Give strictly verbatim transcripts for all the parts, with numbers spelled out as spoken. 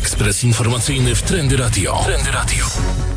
Ekspres informacyjny w Trendy Radio. Trendy Radio.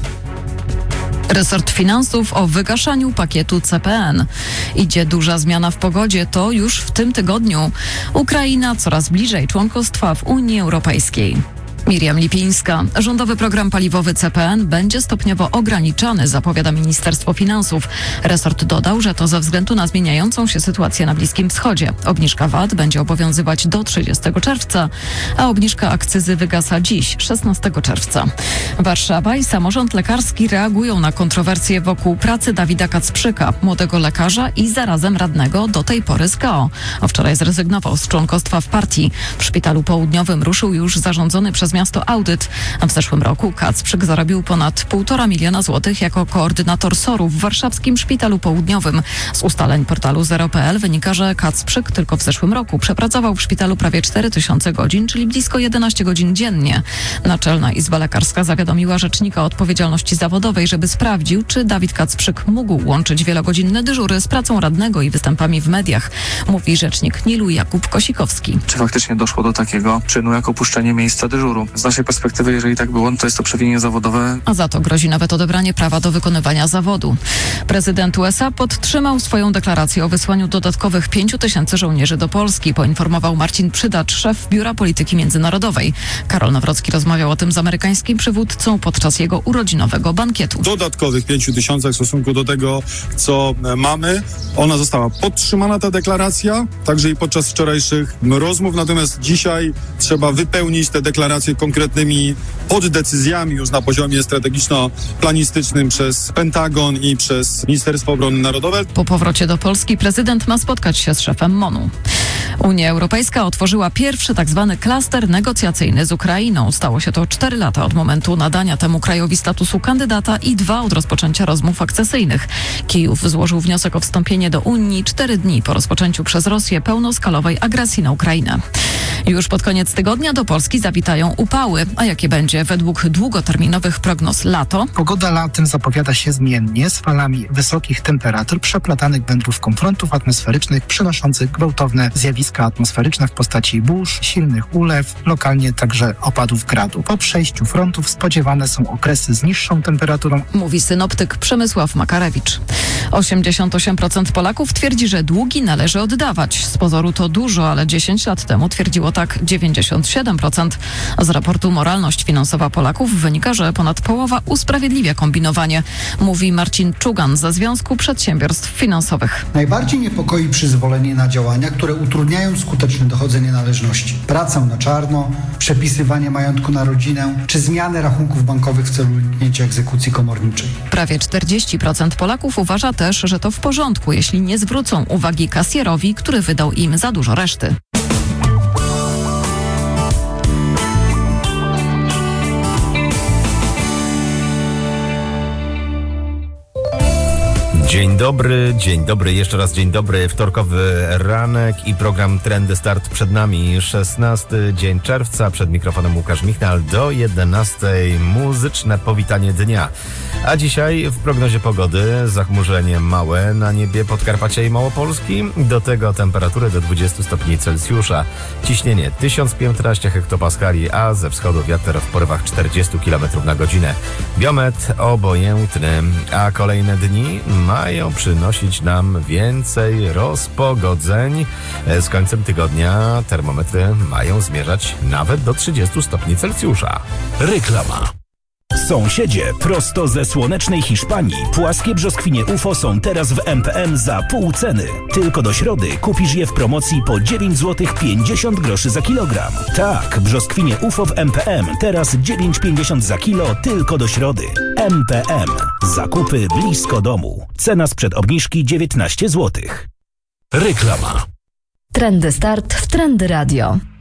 Resort Finansów o wygaszaniu pakietu C P N. Idzie duża zmiana w pogodzie, to już w tym tygodniu. Ukraina coraz bliżej członkostwa w Unii Europejskiej. Miriam Lipińska. Rządowy program paliwowy C P N będzie stopniowo ograniczany, zapowiada Ministerstwo Finansów. Resort dodał, że to ze względu na zmieniającą się sytuację na Bliskim Wschodzie. Obniżka V A T będzie obowiązywać do trzydziestego czerwca, a obniżka akcyzy wygasa dziś, szesnastego czerwca. Warszawa i samorząd lekarski reagują na kontrowersje wokół pracy Dawida Kacprzyka, młodego lekarza i zarazem radnego do tej pory z K O. A wczoraj zrezygnował z członkostwa w partii. W Szpitalu Południowym ruszył już zarządzony przez miasto audyt. W zeszłym roku Kacprzyk zarobił ponad półtora miliona złotych jako koordynator S O R-u w warszawskim Szpitalu Południowym. Z ustaleń portalu zero kropka p l wynika, że Kacprzyk tylko w zeszłym roku przepracował w szpitalu prawie cztery tysiące godzin, czyli blisko jedenaście godzin dziennie. Naczelna Izba Lekarska zawiadomiła rzecznika o odpowiedzialności zawodowej, żeby sprawdził, czy Dawid Kacprzyk mógł łączyć wielogodzinne dyżury z pracą radnego i występami w mediach. Mówi rzecznik N I L-u Jakub Kosikowski. Czy faktycznie doszło do takiego czynu jak opuszczenie miejsca dyżuru? Z naszej perspektywy, jeżeli tak było, to jest to przewinienie zawodowe. A za to grozi nawet odebranie prawa do wykonywania zawodu. Prezydent U S A podtrzymał swoją deklarację o wysłaniu dodatkowych pięciu tysięcy żołnierzy do Polski, poinformował Marcin Przydacz, szef Biura Polityki Międzynarodowej. Karol Nawrocki rozmawiał o tym z amerykańskim przywódcą podczas jego urodzinowego bankietu. Dodatkowych pięciu tysiącach w stosunku do tego, co mamy. Ona została podtrzymana, ta deklaracja, także i podczas wczorajszych rozmów. Natomiast dzisiaj trzeba wypełnić te deklaracje konkretnymi poddecyzjami już na poziomie strategiczno-planistycznym przez Pentagon i przez Ministerstwo Obrony Narodowej. Po powrocie do Polski prezydent ma spotkać się z szefem M O N-u. Unia Europejska otworzyła pierwszy tak zwany klaster negocjacyjny z Ukrainą. Stało się to cztery lata od momentu nadania temu krajowi statusu kandydata i dwa od rozpoczęcia rozmów akcesyjnych. Kijów złożył wniosek o wstąpienie do Unii cztery dni po rozpoczęciu przez Rosję pełnoskalowej agresji na Ukrainę. Już pod koniec tygodnia do Polski zawitają upały. A jakie będzie według długoterminowych prognoz lato? Pogoda latem zapowiada się zmiennie, z falami wysokich temperatur przeplatanych wędrówką frontów atmosferycznych przynoszących gwałtowne zjawiska atmosferyczne w postaci burz, silnych ulew, lokalnie także opadów gradu. Po przejściu frontów spodziewane są okresy z niższą temperaturą. Mówi synoptyk Przemysław Makarewicz. osiemdziesiąt osiem procent Polaków twierdzi, że długi należy oddawać. Z pozoru to dużo, ale dziesięć lat temu twierdziło tak dziewięćdziesiąt siedem procent. Z raportu Moralność finansowa Polaków wynika, że ponad połowa usprawiedliwia kombinowanie. Mówi Marcin Czugan ze Związku Przedsiębiorstw Finansowych. Najbardziej niepokoi przyzwolenie na działania, które utrudniają skuteczne dochodzenie należności. Pracę na czarno, przepisywanie majątku na rodzinę, czy zmianę rachunków bankowych w celu uniknięcia egzekucji komorniczej. Prawie czterdzieści procent Polaków uważa też, że to w porządku, jeśli nie zwrócą uwagi kasjerowi, który wydał im za dużo reszty. Dzień dobry, dzień dobry, jeszcze raz dzień dobry, wtorkowy ranek i program Trendy Start przed nami, szesnasty dzień czerwca, przed mikrofonem Łukasz Michnal, do jedenastej muzyczne powitanie dnia. A dzisiaj w prognozie pogody zachmurzenie małe na niebie Podkarpacia i Małopolski, do tego temperatury do dwudziestu stopni Celsjusza, ciśnienie tysiąc piętnaście hektopaskali, a ze wschodu wiatr w porywach czterdzieści kilometrów na godzinę. Biometr obojętny, a kolejne dni mają przynosić nam więcej rozpogodzeń. Z końcem tygodnia termometry mają zmierzać nawet do trzydziestu stopni Celsjusza. Reklama. Sąsiedzie, prosto ze słonecznej Hiszpanii, płaskie brzoskwinie U F O są teraz w M P M za pół ceny. Tylko do środy kupisz je w promocji po dziewięć złotych pięćdziesiąt groszy za kilogram. Tak, brzoskwinie U F O w M P M teraz dziewięć pięćdziesiąt za kilo tylko do środy. M P M. Zakupy blisko domu. Cena sprzed obniżki dziewiętnaście złotych. Reklama. Trendy Start w Trendy Radio.